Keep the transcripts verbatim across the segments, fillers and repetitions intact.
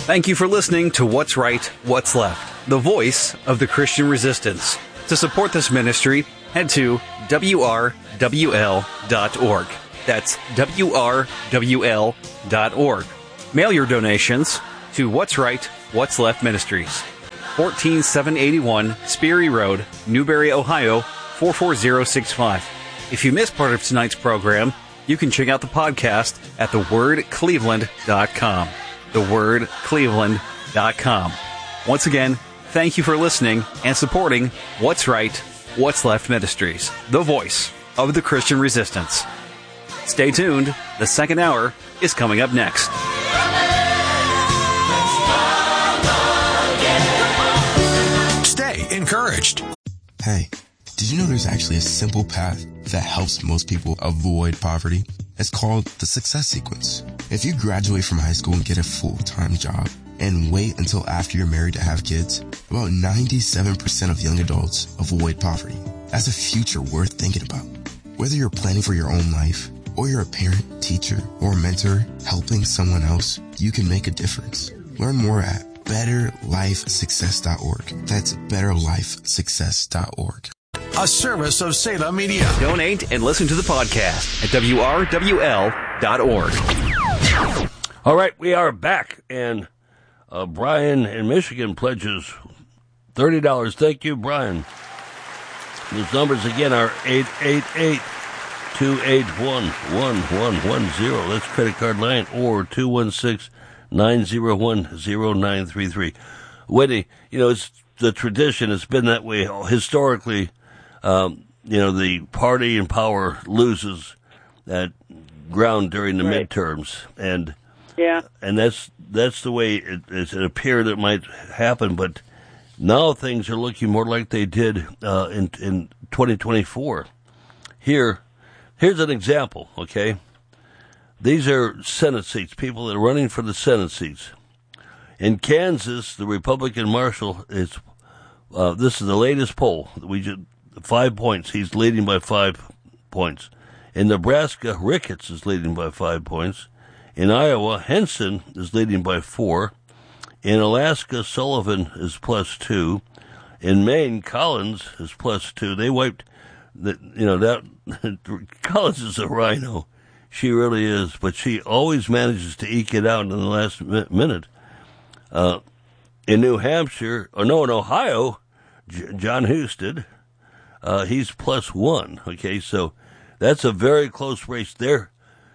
Thank you for listening to What's Right, What's Left, the voice of the Christian resistance. To support this ministry, head to W R W L dot org. That's W R W L dot org. Mail your donations to What's Right, What's Left Ministries, fourteen seven eighty-one Sperry Road, Newberry, Ohio, four four zero six five. If you missed part of tonight's program, you can check out the podcast at the word cleveland dot com. the word cleveland dot com. Once again, thank you for listening and supporting What's Right, What's Left Ministries, the voice of the Christian resistance. Stay tuned. The second hour is coming up next. Stay encouraged. Hey, did you know there's actually a simple path that helps most people avoid poverty? It's called the Success Sequence. If you graduate from high school and get a full-time job and wait until after you're married to have kids, about ninety-seven percent of young adults avoid poverty. That's a future worth thinking about. Whether you're planning for your own life, or you're a parent, teacher, or mentor helping someone else, you can make a difference. Learn more at better life success dot org. That's better life success dot org. A service of Salem Media. Donate and listen to the podcast at W R W L dot org. All right, we are back, and uh, Brian in Michigan pledges thirty dollars. Thank you, Brian. Those numbers again are eight eight eight, two eight one, one one one zero. That's credit card line, or two one six, nine zero one, zero nine three three. Whitney, you know, it's the tradition. It's been that way historically. Um, you know, the party in power loses that ground during the right. midterms, and yeah, and that's that's the way it, it appeared it might happen. But now things are looking more like they did uh, in in twenty twenty-four. Here, here's an example. Okay, these are Senate seats. People that are running for the Senate seats in Kansas. The Republican marshal is. Uh, this is the latest poll. We just. Five points. He's leading by five points. In Nebraska, Ricketts is leading by five points. In Iowa, Henson is leading by four. In Alaska, Sullivan is plus two. In Maine, Collins is plus two. They wiped, the, you know, that, Collins is a rhino. She really is, but she always manages to eke it out in the last mi- minute. Uh, in New Hampshire, or no, in Ohio, J- John Husted, Uh, he's plus one, okay, so that's a very close race there.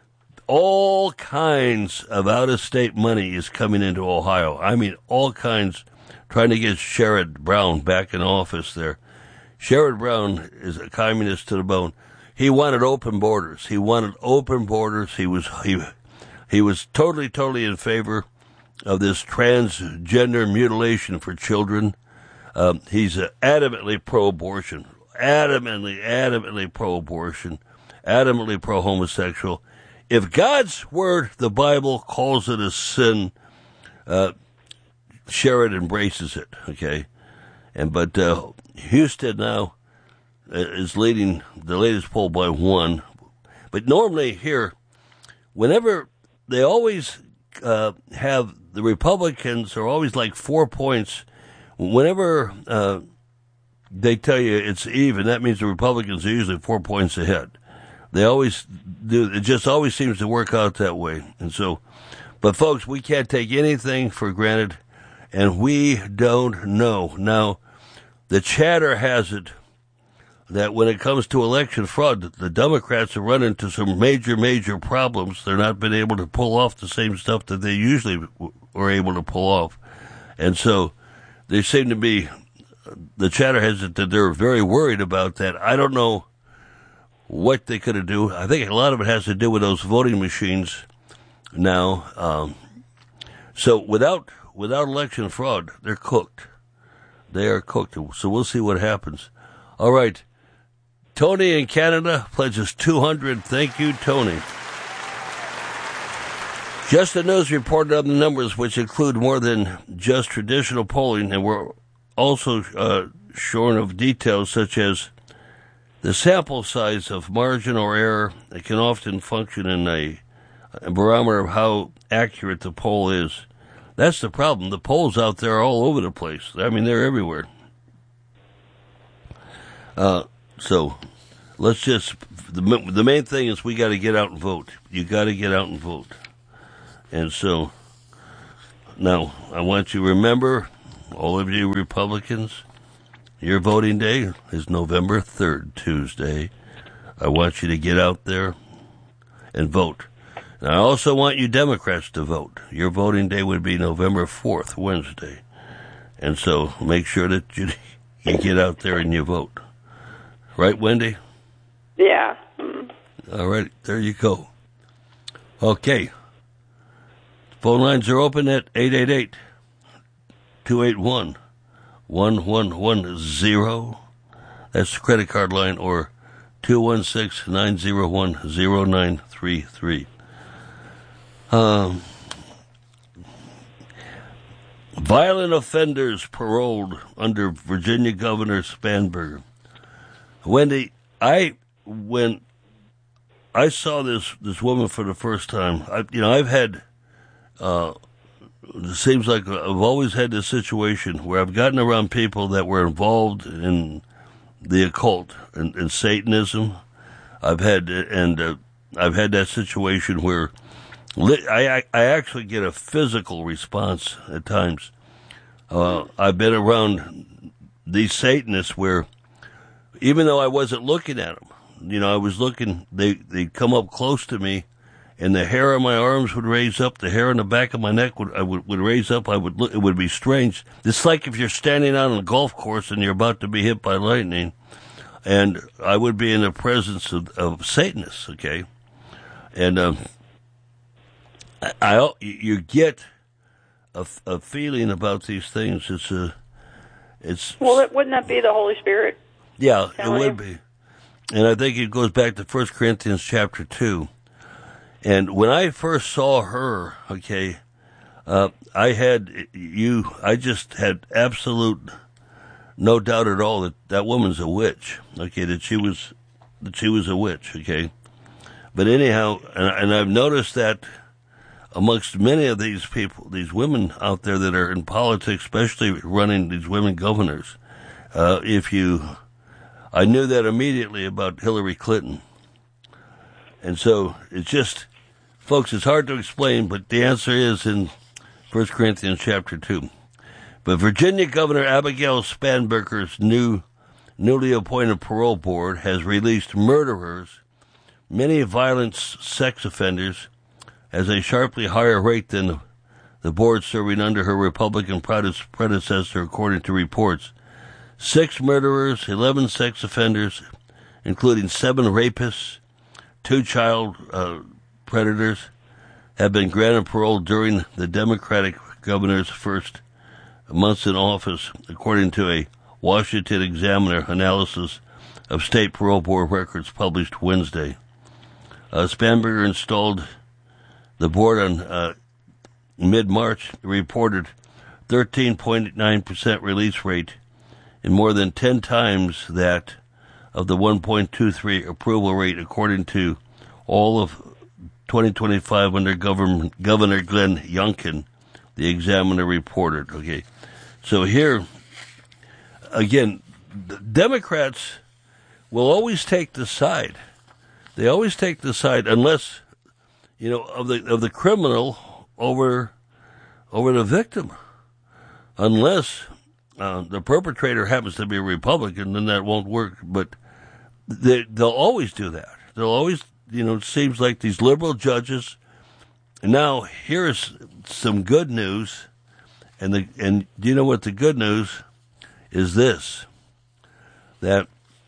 All kinds of out-of-state money is coming into Ohio. I mean, all kinds, trying to get Sherrod Brown back in office there. Sherrod Brown is a communist to the bone. He wanted open borders. He wanted open borders. He was he he was totally, totally in favor of this transgender mutilation for children. Um, he's uh, adamantly pro-abortion. Adamantly, adamantly pro-abortion, adamantly pro-homosexual. If God's word, the Bible, calls it a sin, uh, Sherrod embraces it, okay? And But uh, Husted now is leading the latest poll by one. But normally here, whenever they always uh, have, the Republicans are always like four points. Whenever... Uh, they tell you it's even, that means the Republicans are usually four points ahead. They always do, it just always seems to work out that way. And so, but folks, we can't take anything for granted, and we don't know. Now, the chatter has it that when it comes to election fraud, the Democrats have run into some major, major problems. They're not been able to pull off the same stuff that they usually were able to pull off. And so, they seem to be, the chatter has it that they're very worried about that. I don't know what they could do. I think a lot of it has to do with those voting machines now. Um, so without without election fraud, they're cooked. They are cooked. So we'll see what happens. All right. Tony in Canada pledges two hundred. Thank you, Tony. Just the News reported on the numbers, which include more than just traditional polling, and we're also uh, shorn of details such as the sample size of margin or error. It can often function in a, a barometer of how accurate the poll is. That's the problem. The polls out there are all over the place. I mean, they're everywhere. Uh, so let's just, the, the main thing is we got to get out and vote. You got to get out and vote. And so now I want you to remember, all of you Republicans, your voting day is November third, Tuesday. I want you to get out there and vote. And I also want you Democrats to vote. Your voting day would be November fourth, Wednesday. And so make sure that you, you get out there and you vote. Right, Wendy? Yeah. Mm. All right, there you go. Okay. Phone lines are open at eight eight eight, two eight one, one one one zero. That's the credit card line, or two one six, nine zero one, zero nine three three. Um, violent offenders paroled under Virginia Governor Spanberger. Wendy, I when I saw this this woman for the first time, I, you know, I've had. Uh, it seems like I've always had this situation where I've gotten around people that were involved in the occult and, and Satanism. I've had and uh, I've had that situation where li- I I actually get a physical response at times. Uh, I've been around these Satanists where, even though I wasn't looking at them, you know, I was looking. They they'd come up close to me. And the hair on my arms would raise up. The hair on the back of my neck would I would, would raise up. I would look, it would be strange. It's like if you're standing out on a golf course and you're about to be hit by lightning, and I would be in the presence of, of Satanists. Okay, and um, I, I you get a, a feeling about these things. It's a it's well, wouldn't that be the Holy Spirit? Yeah, it would be, and I think it goes back to First Corinthians chapter two. And when I first saw her, okay, uh, I had you, I just had absolute no doubt at all that that woman's a witch, okay, that she was, that she was a witch, okay. But anyhow, and, and I've noticed that amongst many of these people, these women out there that are in politics, especially running these women governors, uh, if you, I knew that immediately about Hillary Clinton. And so it's just, folks, it's hard to explain, but the answer is in First Corinthians chapter two. But Virginia Governor Abigail Spanberger's new, newly appointed parole board has released murderers, many violent sex offenders, as a sharply higher rate than the, the board serving under her Republican predecessor, according to reports. Six murderers, eleven sex offenders, including seven rapists, two child uh, predators, have been granted parole during the Democratic governor's first months in office, according to a Washington Examiner analysis of state parole board records published Wednesday. Uh, Spanberger installed the board on uh, mid-March, reported thirteen point nine percent release rate, and more than ten times that of the one point two three approval rate, according to all of twenty twenty-five under Governor, Governor Glenn Youngkin, the Examiner reported. Okay, so here, again, the Democrats will always take the side. They always take the side, unless, you know, of the of the criminal over over the victim. Unless uh, the perpetrator happens to be a Republican, then that won't work. But they, they'll always do that. They'll always, you know, it seems like these liberal judges. And now here's some good news, and the and do you know what the good news is? This, that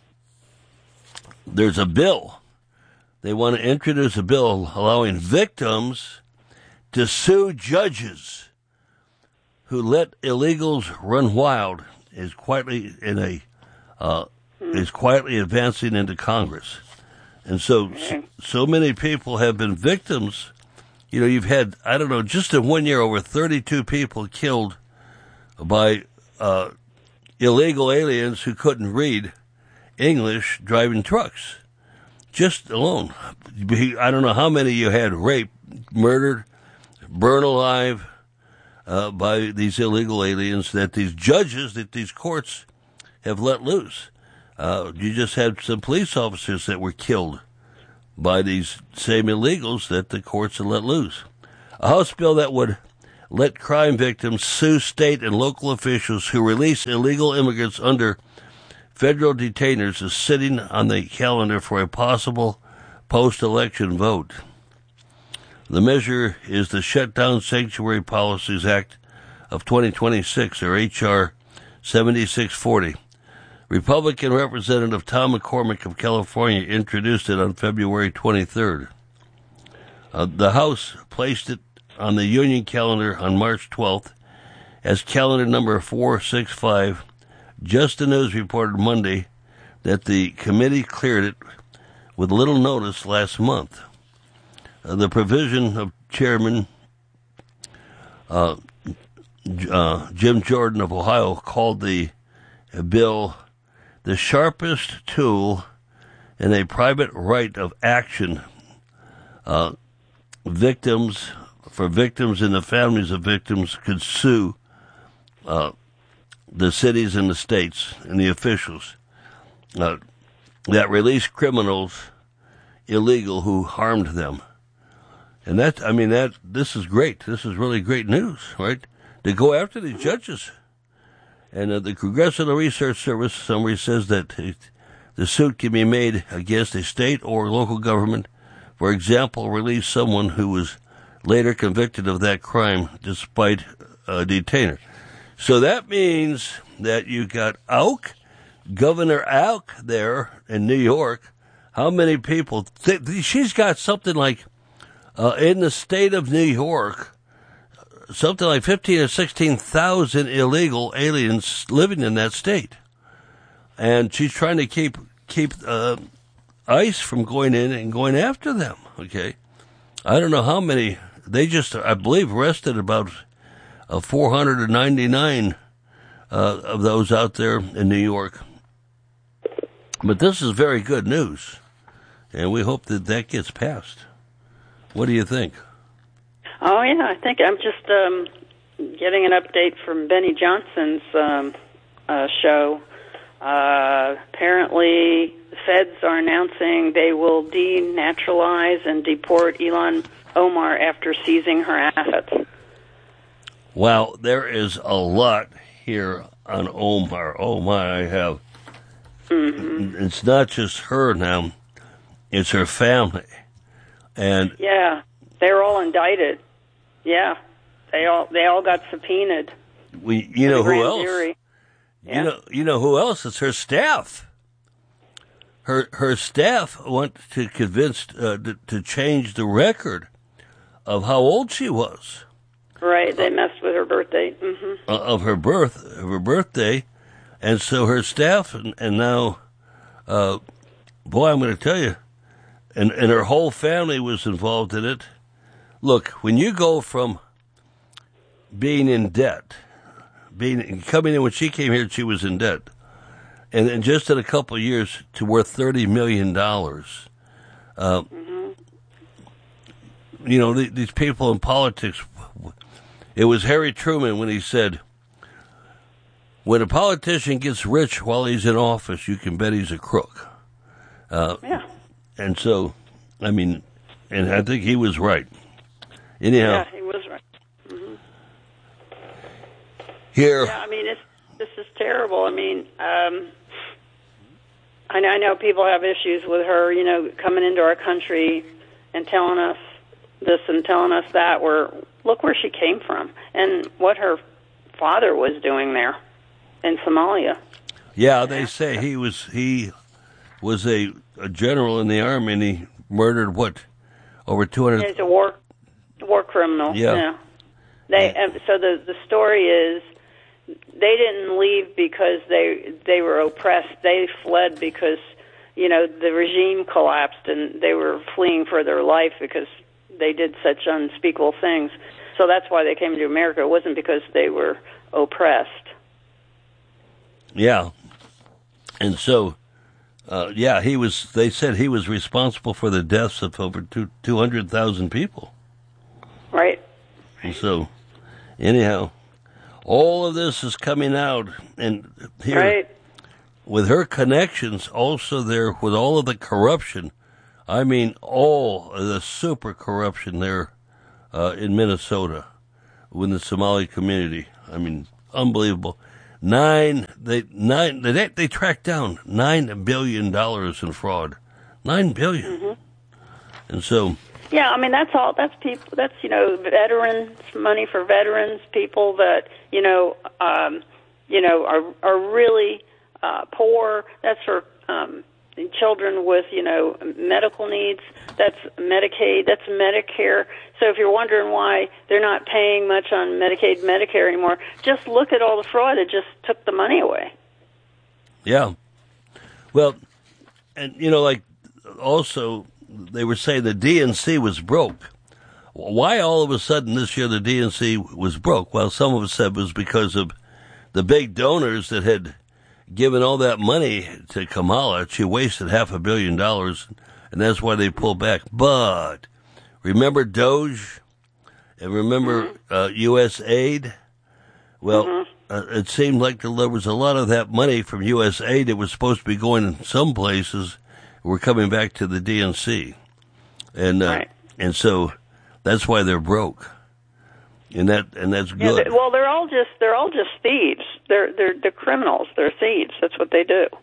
there's a bill. They want to introduce a bill allowing victims to sue judges who let illegals run wild. Is quietly in a uh, is quietly advancing into Congress, and so, so so many people have been victims. You know, you've had, I don't know, just in one year, over thirty-two people killed by uh, illegal aliens who couldn't read English driving trucks. Just alone. I don't know how many you had raped, murdered, burned alive. uh, by these illegal aliens that these judges, that these courts have let loose. Uh, you just had some police officers that were killed by these same illegals that the courts had let loose. A House bill that would let crime victims sue state and local officials who release illegal immigrants under federal detainers is sitting on the calendar for a possible post-election vote. The measure is the Shutdown Sanctuary Policies Act of twenty twenty-six, or H R seventy-six forty. Republican Representative Tom McCormick of California introduced it on February twenty-third. Uh, the House placed it on the Union calendar on March twelfth as calendar number four sixty-five. Just the News reported Monday that the committee cleared it with little notice last month. Uh, the provision of Chairman uh, uh, Jim Jordan of Ohio called the bill the sharpest tool in a private right of action uh, victims for victims and the families of victims could sue uh, the cities and the states and the officials uh, that release criminals illegal who harmed them. And that, I mean, that this is great. This is really great news, right? To go after these judges. And uh, the Congressional Research Service summary says that it, the suit can be made against a state or local government, for example, release someone who was later convicted of that crime despite a detainer. So that means that you got Auk, Governor Auk there in New York. How many people? Th- she's got something like, uh, in the state of New York, something like fifteen or sixteen thousand illegal aliens living in that state. And she's trying to keep, keep, uh, ICE from going in and going after them, okay? I don't know how many, they just, I believe, arrested about uh, four hundred ninety-nine uh, of those out there in New York. But this is very good news, and we hope that that gets passed. What do you think? Oh, yeah, I think I'm just um, getting an update from Benny Johnson's um, uh, show. Uh, apparently, the feds are announcing they will denaturalize and deport Ilhan Omar after seizing her assets. Wow, there is a lot here on Omar. Oh, my, I have. Mm-hmm. It's not just her now, it's her family. And yeah, they're all indicted. Yeah, they all they all got subpoenaed. We, you know who else? Jury. Yeah. You know, you know who else? It's her staff. Her her staff want to convince uh, to, to change the record of how old she was. Right, they messed with her birthday. Mm-hmm. Uh, of her birth, of her birthday, and so her staff and, and now, uh, boy, I'm going to tell you, and and her whole family was involved in it. Look, when you go from being in debt, being coming in when she came here, she was in debt, and then just in a couple of years to worth thirty million dollars. Uh, mm-hmm. You know, the, these people in politics. It was Harry Truman when he said, "When a politician gets rich while he's in office, you can bet he's a crook." Uh, yeah. And so, I mean, and I think he was right. Anyhow. Yeah, he was right. Mm-hmm. Here. Yeah, I mean, it's, this is terrible. I mean, um, I know, I know people have issues with her, you know, coming into our country and telling us this and telling us that. Where look where she came from and what her father was doing there in Somalia. Yeah, they say he was he was a, a general in the army, and he murdered what over two hundred. He's a war war criminal. Yeah. yeah. They uh, so the the story is they didn't leave because they they were oppressed. They fled because you know the regime collapsed, and they were fleeing for their life because they did such unspeakable things. So that's why they came to America. It wasn't because they were oppressed. Yeah. And so, uh, yeah, he was. They said he was responsible for the deaths of over two two hundred thousand people. Right. And so, Anyhow, all of this is coming out, and here, Right. with her connections, also there with all of the corruption. I mean, all of the super corruption there uh, in Minnesota with the Somali community. I mean, unbelievable. Nine, they nine they they tracked down nine billion dollars in fraud. Nine billion, Mm-hmm. and so. Yeah, I mean that's all. That's people. That's you know veterans money for veterans, people that you know um, you know are are really uh, poor. That's for um, children with you know medical needs. That's Medicaid. That's Medicare. So if you're wondering why they're not paying much on Medicaid, Medicare anymore, just look at all the fraud that just took the money away. Yeah, well, and you know, like also. They were saying the D N C was broke. Why all of a sudden this year the D N C was broke? Well, some of us said it was because of the big donors that had given all that money to Kamala. She wasted half a billion dollars, and that's why they pulled back. But remember Doge? And remember mm-hmm. uh, U S aid? Well, mm-hmm. uh, it seemed like there was a lot of that money from U S aid that was supposed to be going in some places. We're coming back to the D N C, and uh, right. and so that's why they're broke, and that and that's yeah, good. They, well, they're all just they're all just thieves. They're they're they're criminals. They're thieves. That's what they do.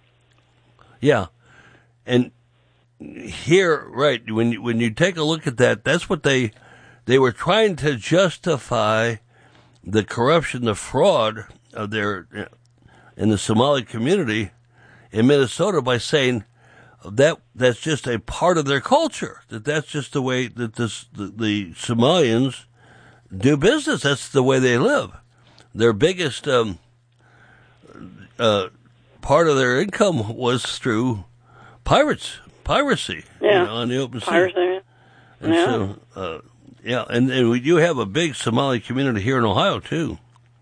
Yeah, and here, right when you, when you take a look at that, that's what they they were trying to justify the corruption, the fraud of their in the Somali community in Minnesota by saying. That that's just a part of their culture. That that's just the way that this the, the Somalians do business. That's the way they live. Their biggest um, uh, part of their income was through pirates, piracy, yeah, you know, on the open sea. Piracy. And yeah. so, uh, yeah, and, and we do have a big Somali community here in Ohio too.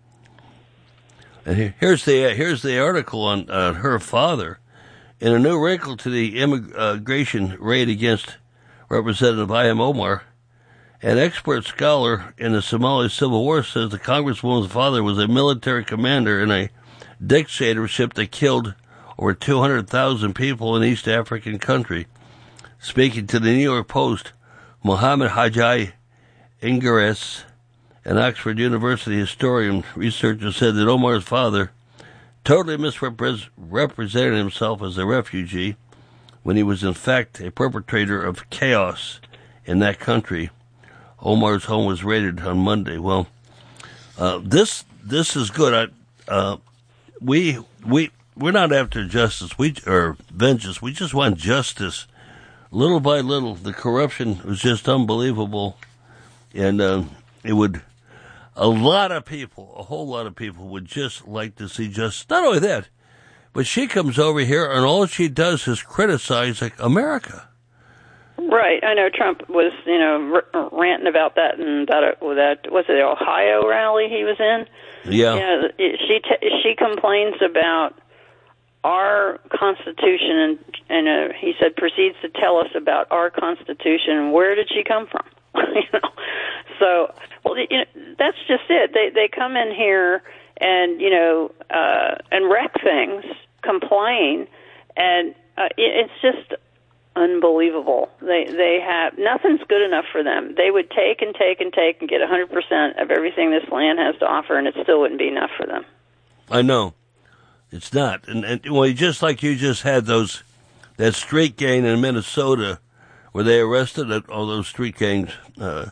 And here, here's the here's the article on uh, her father. In a new wrinkle to the immigration raid against Representative I M Omar, an expert scholar in the Somali Civil War says the Congresswoman's father was a military commander in a dictatorship that killed over two hundred thousand people in East African country. Speaking to the New York Post, Mohammed Hajai Ingeres, an Oxford University historian researcher, said that Omar's father totally misrepresented himself as a refugee when he was in fact a perpetrator of chaos in that country. Omar's home was raided on Monday. Well, uh, this this is good. I, uh, we we we're not after justice, we or vengeance. We just want justice. Little by little, the corruption was just unbelievable, and uh, it would. A lot of people, a whole lot of people would just like to see justice. Not only that, but she comes over here and all she does is criticize like, America. Right. I know Trump was, you know, r- ranting about that and that, that was it the Ohio rally he was in? Yeah. Yeah. She t- she complains about our Constitution and and uh, he said proceeds to tell us about our Constitution. Where did she come from? you know, so well, you know, that's just it. They they come in here and you know uh, and wreck things, complain, and uh, it, it's just unbelievable. They they have nothing's good enough for them. They would take and take and take and get one hundred percent of everything this land has to offer, and it still wouldn't be enough for them. I know, it's not. And, and well, just like you just had those that street gang in Minnesota. Where they arrested all those street gangs uh,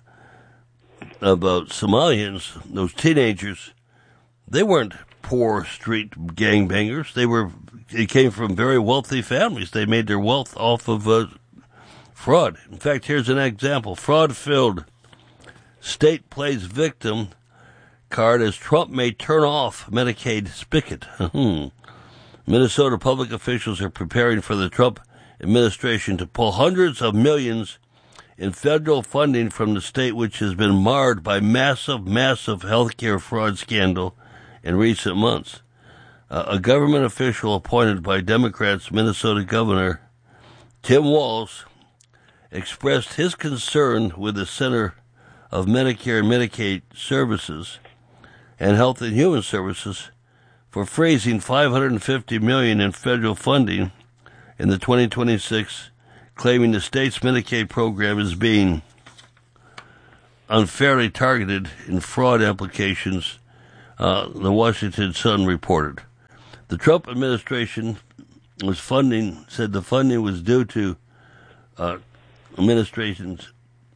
about Somalians, those teenagers. They weren't poor street gangbangers. They were. They came from very wealthy families. They made their wealth off of uh, fraud. In fact, here's an example: fraud-filled state plays victim card as Trump may turn off Medicaid spigot. Minnesota public officials are preparing for the Trump administration to pull hundreds of millions in federal funding from the state, which has been marred by massive, massive healthcare fraud scandal in recent months. Uh, a government official appointed by Democrats, Minnesota Governor Tim Walz, expressed his concern with the Center of Medicare and Medicaid services and Health and Human Services for freezing five hundred fifty million dollars in federal funding in the twenty twenty-six, claiming the state's Medicaid program is being unfairly targeted in fraud applications, uh, the Washington Sun reported. The Trump administration was funding, said the funding was due to uh, administration's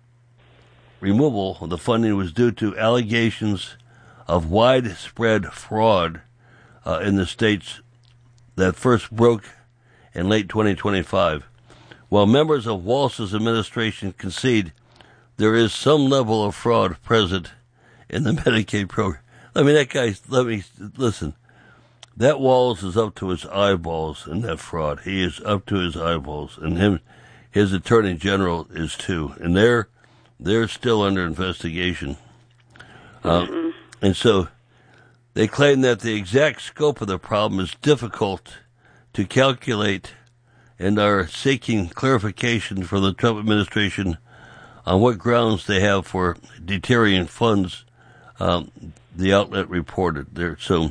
removal. The funding was due to allegations of widespread fraud uh, in the states that first broke in late twenty twenty-five. While members of Walz's administration concede there is some level of fraud present in the Medicaid program. I mean, that guy, let me, listen, that Walz is up to his eyeballs in that fraud. He is up to his eyeballs, and him, his attorney general is too. And they're, they're still under investigation. Mm-hmm. Um, and so they claim that the exact scope of the problem is difficult to calculate and are seeking clarification from the Trump administration on what grounds they have for deterring funds, um, the outlet reported there. So,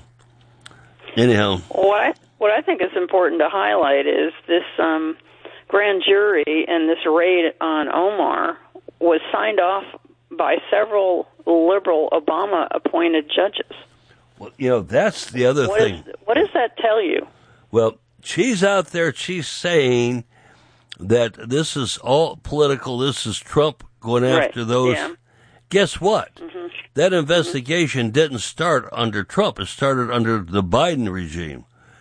anyhow. What I, what I think is important to highlight is this um, grand jury and this raid on Omar was signed off by several liberal Obama-appointed judges. Well, you know, that's the other what thing. Is, what does that tell you? Well, she's out there, she's saying that this is all political, this is Trump going after right. those. Yeah. Guess what? Mm-hmm. That investigation mm-hmm. didn't start under Trump. It started under the Biden regime.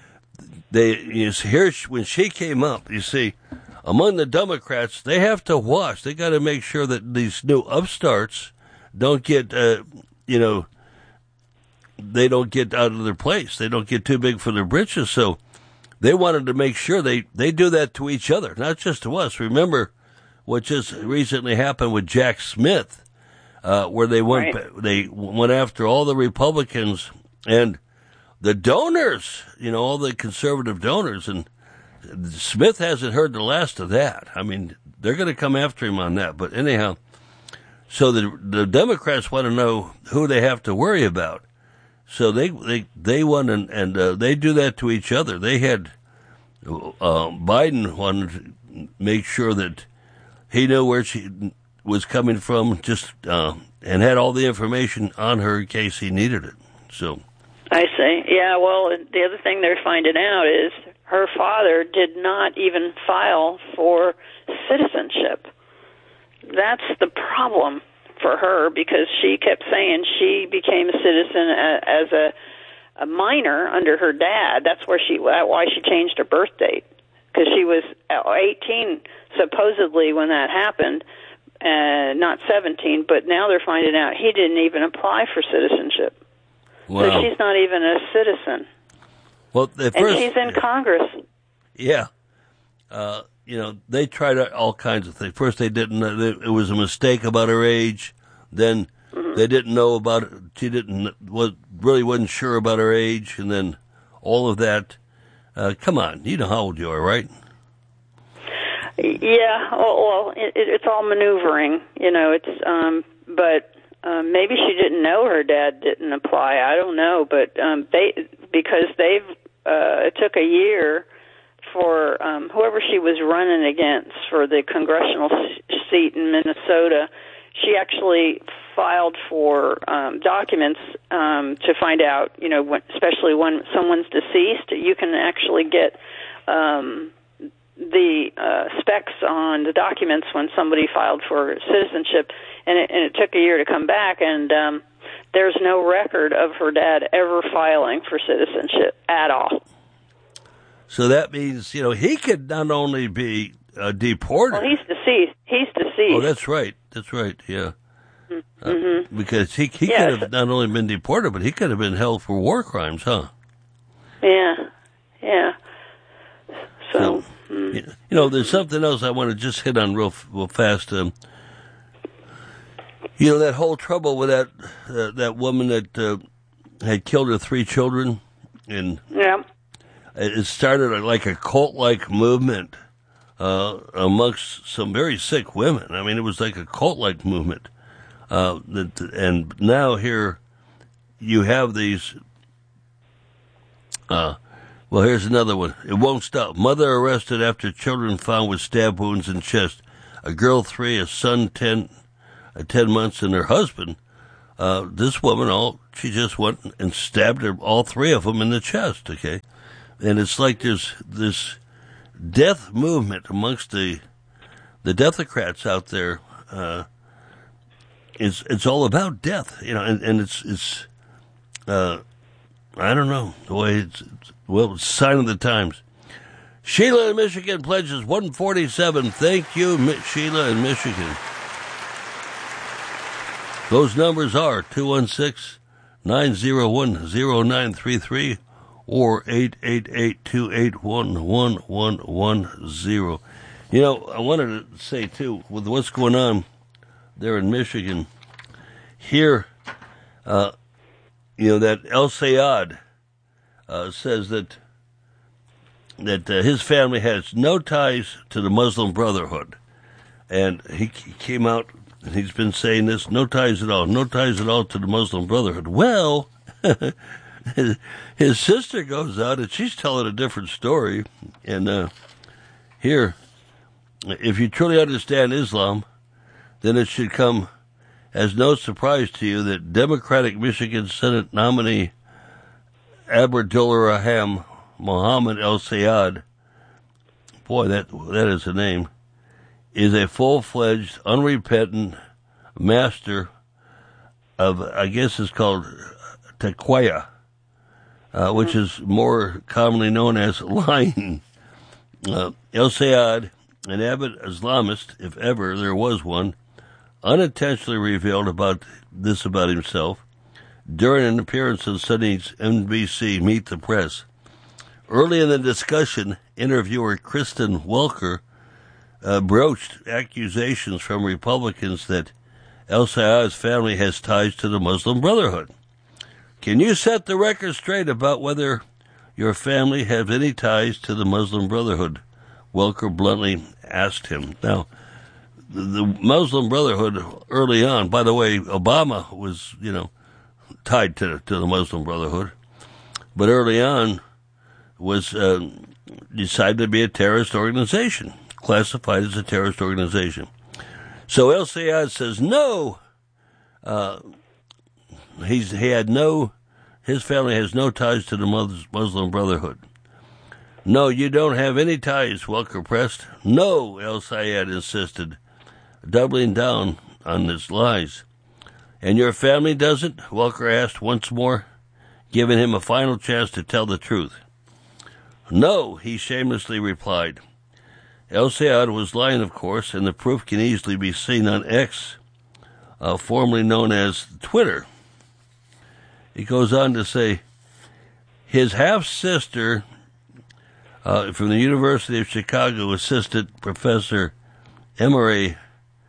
They you see, here when she came up, you see, among the Democrats, they have to watch. They got to make sure that these new upstarts don't get, uh, you know, they don't get out of their place. They don't get too big for their britches. So they wanted to make sure they, they do that to each other, not just to us. Remember what just recently happened with Jack Smith, uh, where they went right. they went after all the Republicans and the donors, you know, all the conservative donors, and Smith hasn't heard the last of that. I mean, they're going to come after him on that. But anyhow, so the the Democrats want to know who they have to worry about. So they they they want and and uh, they do that to each other. They had uh, Biden wanted to make sure that he knew where she was coming from, just uh, and had all the information on her in case he needed it. So I see. Yeah. Well, the other thing they're finding out is her father did not even file for citizenship. That's the problem for her, because she kept saying she became a citizen as a, a minor under her dad. That's where she why she changed her birth date, because she was eighteen supposedly when that happened, uh, not seventeen. But now they're finding out he didn't even apply for citizenship. Wow. So she's not even a citizen. Well, the first, and she's in Congress. Yeah. Uh, you know, they tried all kinds of things. First, they didn't. It was a mistake about her age. Then mm-hmm. they didn't know about it. She didn't was really wasn't sure about her age, and then all of that. Uh, come on, you know how old you are, right? Yeah. Well, it, it's all maneuvering. You know, it's um, but um, maybe she didn't know her dad didn't apply. I don't know, but um, they because they've uh, it took a year for um, whoever she was running against for the congressional seat in Minnesota. She actually filed for um, documents um, to find out, you know, when, especially when someone's deceased, you can actually get um, the uh, specs on the documents when somebody filed for citizenship, and it, and it took a year to come back, and um, there's no record of her dad ever filing for citizenship at all. So that means, you know, he could not only be uh, deported. Well, he's deceased. He's deceased. Oh, that's right. That's right, yeah. Mm-hmm. Uh, because he he yeah, could have not only been deported, but he could have been held for war crimes, huh? Yeah, yeah. So, so mm. you know, there's something else I want to just hit on real, real fast. Um, you know, that whole trouble with that uh, that woman that uh, had killed her three children, and yeah. it started like a cult-like movement uh, amongst some very sick women. I mean, it was like a cult-like movement. Uh, that, and now here you have these. Uh, well, here's another one. It won't stop. Mother arrested after children found with stab wounds in chest. A girl three, a son ten, uh, ten months, and her husband. Uh, this woman, all she just went and stabbed her, all three of them in the chest. Okay, and it's like there's this death movement amongst the the Democrats out there. Uh, it's it's all about death, you know, and, and it's it's uh, I don't know the way it's, it's well, it's a sign of the times. Sheila in Michigan pledges one forty-seven. Thank you, Mi- Sheila in Michigan. Those numbers are two one six, nine zero one, zero nine three three or eight eight eight, two eight one, one one one zero. You know, I wanted to say, too, with what's going on there in Michigan, here, uh, you know, that El Sayad uh, says that that uh, his family has no ties to the Muslim Brotherhood. And he, he came out, and he's been saying this, no ties at all, no ties at all to the Muslim Brotherhood. Well, his, his sister goes out, and she's telling a different story. And uh, here, if you truly understand Islam, then it should come as no surprise to you that Democratic Michigan Senate nominee Abdulrahman Mohammed El Sayad, boy, that that is a name, is a full-fledged, unrepentant master of, I guess it's called taqwa, uh, which is more commonly known as lying. Uh, El Sayad, an avid Islamist, if ever there was one, unintentionally revealed about this about himself during an appearance on Sunday's N B C Meet the Press. Early in the discussion, interviewer Kristen Welker uh, broached accusations from Republicans that El Sayad's family has ties to the Muslim Brotherhood. Can you set the record straight about whether your family has any ties to the Muslim Brotherhood? Welker bluntly asked him. Now, the Muslim Brotherhood early on, by the way, Obama was, you know, tied to, to the Muslim Brotherhood, but early on was uh, decided to be a terrorist organization, classified as a terrorist organization. So El Sayad says no. Uh, he's he had no. His family has no ties to the Muslim Brotherhood. No, you don't have any ties, Welker pressed. No, El Sayad insisted, doubling down on his lies. And your family doesn't? Welker asked once more, giving him a final chance to tell the truth. No, he shamelessly replied. El Sayad was lying, of course, and the proof can easily be seen on X, uh, formerly known as Twitter. He goes on to say, his half-sister uh, from the University of Chicago, Assistant Professor Emery,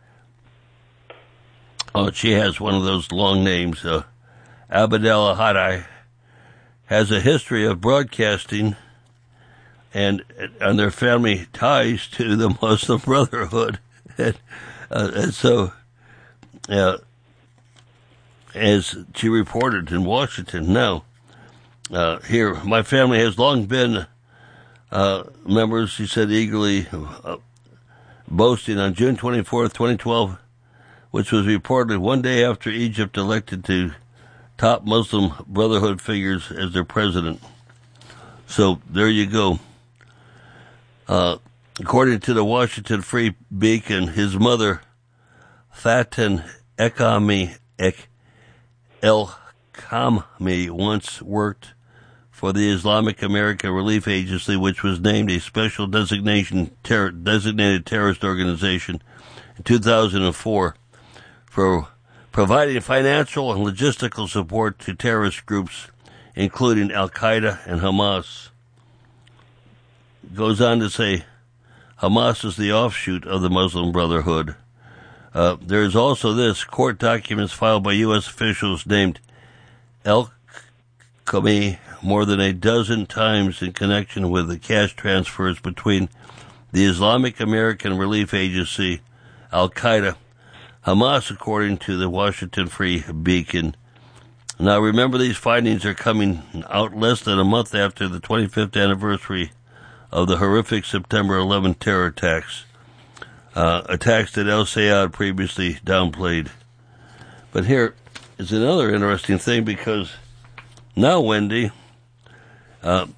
oh, she has one of those long names, uh, Abdel Hadai, has a history of broadcasting and and their family ties to the Muslim Brotherhood. and, uh, and so, uh, as she reported in Washington, now, uh, here, my family has long been uh, members, she said eagerly, uh, boasting on June twenty-fourth, twenty twelve, which was reportedly one day after Egypt elected to top Muslim Brotherhood figures as their president. So there you go. Uh, according to the Washington Free Beacon, his mother, Faten Ekami Ek El Kami, once worked for the Islamic American Relief Agency, which was named a special designation ter- designated terrorist organization in two thousand four for providing financial and logistical support to terrorist groups, including Al-Qaeda and Hamas. Goes on to say, Hamas is the offshoot of the Muslim Brotherhood. Uh, there is also this, court documents filed by U S officials named El-Kami more than a dozen times in connection with the cash transfers between the Islamic American Relief Agency, Al-Qaeda, Hamas, according to the Washington Free Beacon. Now, remember, these findings are coming out less than a month after the twenty-fifth anniversary of the horrific September eleventh terror attacks, uh, attacks that El Sayed previously downplayed. But here is another interesting thing, because now, Wendy, uh,